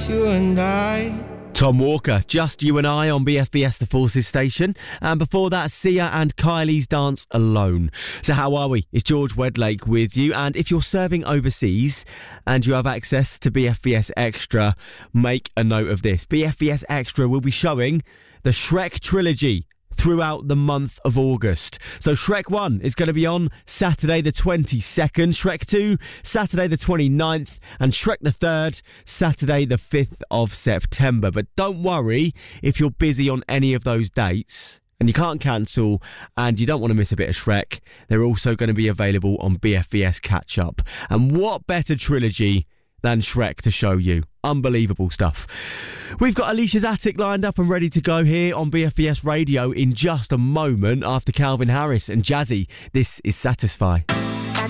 just you and I. Tom Walker, Just You and I on BFBS The Forces station. And before that, Sia and Kylie's Dance Alone. So how are we? It's George Wedlake with you. And if you're serving overseas and you have access to BFBS Extra, make a note of this. BFBS Extra will be showing the Shrek trilogy throughout the month of August. So Shrek 1 is going to be on Saturday the 22nd, Shrek 2 Saturday the 29th, and Shrek the 3rd Saturday the 5th of September. But don't worry if you're busy on any of those dates and you can't cancel and you don't want to miss a bit of Shrek. They're also going to be available on BFBS Catch Up. And what better trilogy than Shrek to show you? Unbelievable stuff. We've got Alicia's Attic lined up and ready to go here on BFBS Radio in just a moment after Calvin Harris and Jazzy. This is Satisfy.